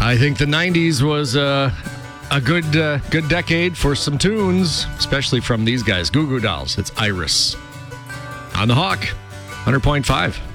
I think the 90s was a good decade for some tunes, especially from these guys, Goo Goo Dolls. It's Iris on the Hawk, 100.5.